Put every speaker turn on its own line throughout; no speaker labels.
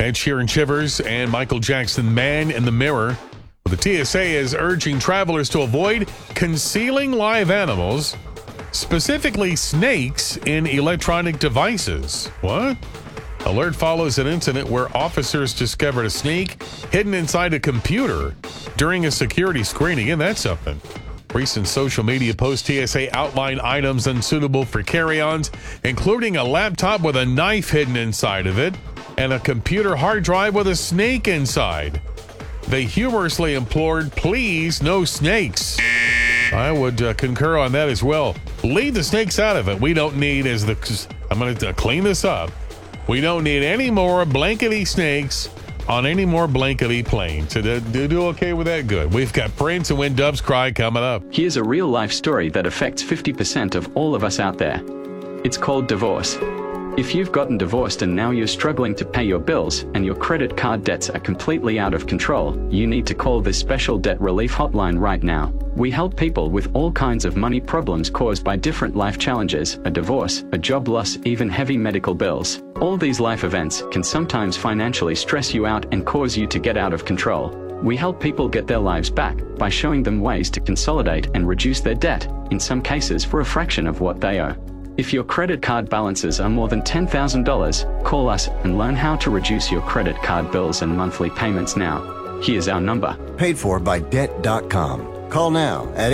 Ed Sheeran Shivers and Michael Jackson, Man in the Mirror. The TSA is urging travelers to avoid concealing live animals, specifically snakes, in electronic devices. What? Alert follows an incident where officers discovered a snake hidden inside a computer during a security screening. And that's something. Recent social media post TSA outlined items unsuitable for carry-ons, including a laptop with a knife hidden inside of it and a computer hard drive with a snake inside. They humorously implored, please, no snakes. I would concur on that as well. Leave the snakes out of it. We don't need, I'm going to clean this up. We don't need any more blankety snakes on any more blankety planes. So do okay with that? Good. We've got Prince and When Doves Cry coming up.
Here's a real-life story that affects 50% of all of us out there. It's called divorce. If you've gotten divorced and now you're struggling to pay your bills and your credit card debts are completely out of control, you need to call this special debt relief hotline right now. We help people with all kinds of money problems caused by different life challenges, a divorce, a job loss, even heavy medical bills. All these life events can sometimes financially stress you out and cause you to get out of control. We help people get their lives back by showing them ways to consolidate and reduce their debt, in some cases for a fraction of what they owe. If your credit card balances are more than $10,000, call us and learn how to reduce your credit card bills and monthly payments now. Here's our number.
Paid for by Debt.com. Call now at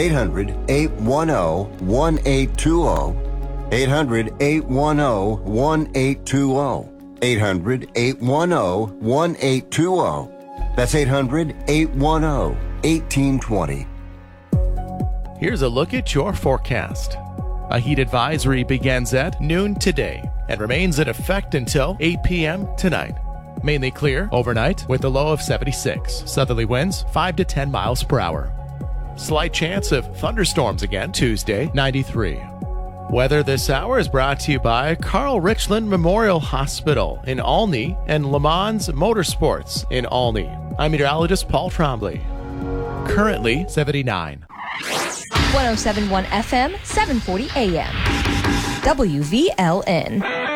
800-810-1820. 800-810-1820. 800-810-1820. That's 800-810-1820.
Here's a look at your forecast. A heat advisory begins at noon today and remains in effect until 8 p.m. tonight. Mainly clear overnight with a low of 76. Southerly winds 5 to 10 miles per hour. Slight chance of thunderstorms again Tuesday, 93. Weather this hour is brought to you by Carl Richland Memorial Hospital in Olney and Le Mans Motorsports in Olney. I'm meteorologist Paul Trombley. Currently 79.
107.1 FM, 740 AM. WVLN.